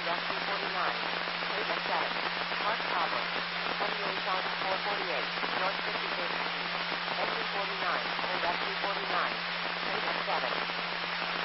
left 249. Straight at 7. Park Pablo. 28,448. North 55th Street. Engine 49. Turn left 249. Straight at 7.